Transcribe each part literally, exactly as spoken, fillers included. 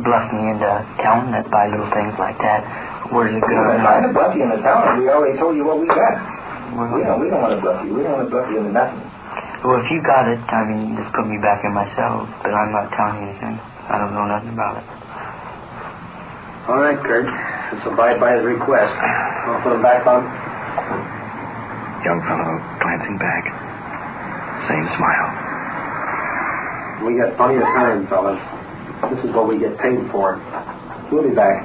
bluff me into telling that by little things like that. Where's it We're going? trying to bluff you into town. We already told you what we got. Well, We don't, we don't want to bluff you. We don't want to bluff you into nothing. well, if you got it, I mean, just put me back in my cell. But I'm not telling you anything. I don't know nothing about it. All right, Kurt. Let's abide by his request. I'll put him back on. Young fellow glancing back. Same smile. We got plenty of time, fellas. This is what we get paid for. We'll be back.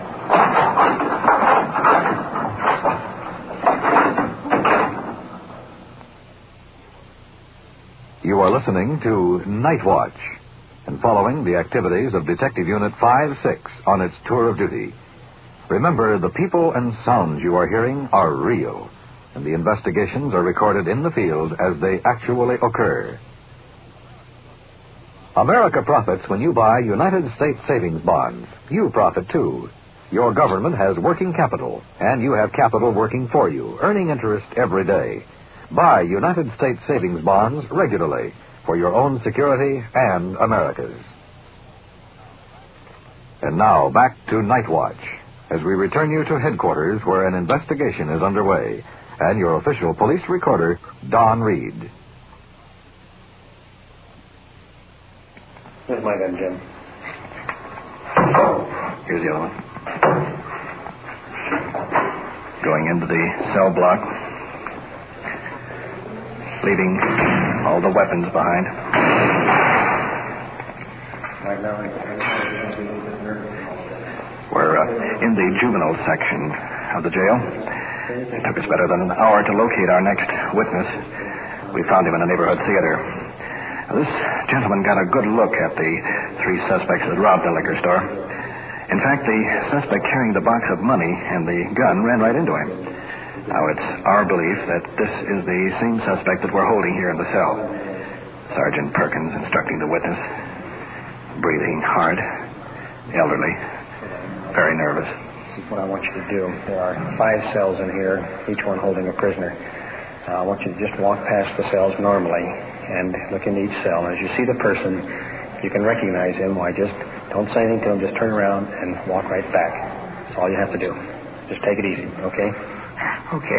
You are listening to Night Watch and following the activities of Detective Unit five six on its tour of duty. Remember, the people and sounds you are hearing are real, and the investigations are recorded in the field as they actually occur. America profits when you buy United States savings bonds. You profit, too. Your government has working capital, and you have capital working for you, earning interest every day. Buy United States savings bonds regularly for your own security and America's. And now, back to Night Watch, as we return you to headquarters where an investigation is underway, and your official police recorder, Don Reed. Here's my gun, Jim. Here's the other one. Going into the cell block. Leaving all the weapons behind. Right now, We're uh, in the juvenile section of the jail. It took us better than an hour to locate our next witness. We found him in a neighborhood theater. Now, this gentleman got a good look at the three suspects that robbed the liquor store. In fact, the suspect carrying the box of money and the gun ran right into him. Now, it's our belief that this is the same suspect that we're holding here in the cell. Sergeant Perkins instructing the witness. Breathing hard. Elderly. Very nervous. This is what I want you to do. There are five cells in here, each one holding a prisoner. Now, I want you to just walk past the cells normally and look into each cell. As you see the person, you can recognize him. Why, just don't say anything to him. Just turn around and walk right back. That's all you have to do. Just take it easy, okay? Okay.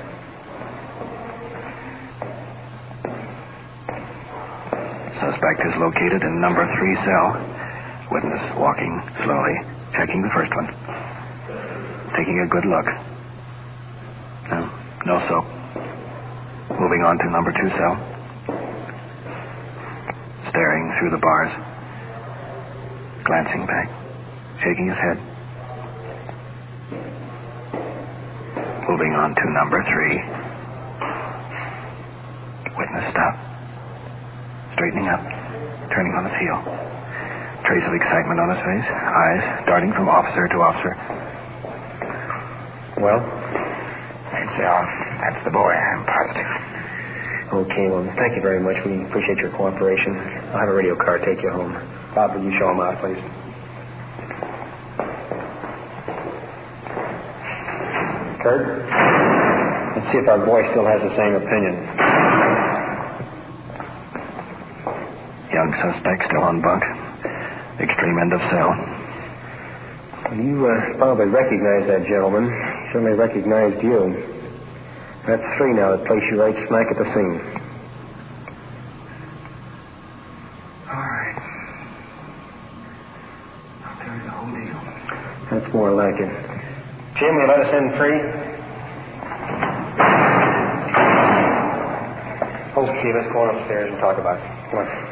Suspect is located in number three cell. Witness walking slowly, checking the first one. Taking a good look. No, no soap. Moving on to number two cell. Staring through the bars. Glancing back. Shaking his head. Moving on to number three. Witness stop. Straightening up. Turning on his heel. Trace of excitement on his face. Eyes darting from officer to officer. Well? That's, uh, that's the boy, I'm positive. Okay, well, thank you very much. We appreciate your cooperation. I'll have a radio car take you home. Bob, will you show him out, please? Kurt? Let's see if our boy still has the same opinion. Young suspect still on bunk. Extreme end of cell. You uh, probably recognize that gentleman. He certainly recognized you. That's three now that place you right smack at the scene. All right. I'll tell you the whole deal. That's more like it. Jim, will you let us in free? Okay, let's go on upstairs and talk about it. Come on.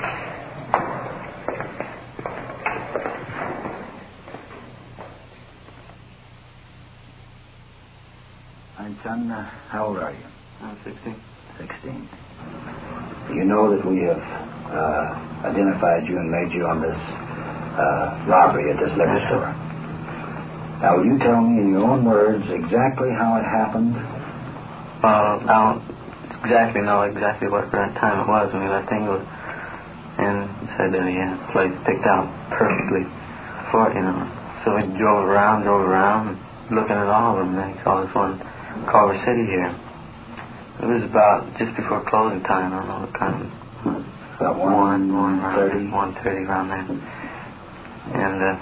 Son, uh, how old are you? I'm sixteen. Sixteen. You know that we have uh, identified you and made you on this uh, robbery at this liquor store. Now, will you tell me in your own words exactly how it happened? Uh, I don't exactly know exactly what time it was when we left Inglewood. And said that he had the place picked out perfectly for it, you know. So we drove around, drove around, looking at all of them, and he saw this one Culver City here. It was about just before closing time. I don't know what time. About one, one, one thirty, one thirty around there. And uh,